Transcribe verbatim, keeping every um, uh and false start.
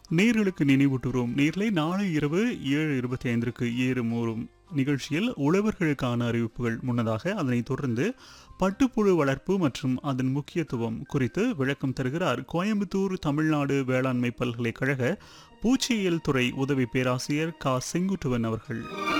நேர்களுக்கு நினைவூட்டுகிறோம். நேர்களை நாளை இரவு ஏழு இருபத்தி ஐந்திற்கு ஏறும் ஊறும் நிகழ்ச்சியில் உழவர்களுக்கான அறிவிப்புகள் முன்னதாக, அதனைத் தொடர்ந்து பட்டுப்புழு வளர்ப்பு மற்றும் அதன் முக்கியத்துவம் குறித்து விளக்கம் தருகிறார் கோயம்புத்தூர் தமிழ்நாடு வேளாண்மை பல்கலைக்கழக பூச்சியியல் துறை உதவி பேராசிரியர் கா செங்குட்டுவன் அவர்கள்.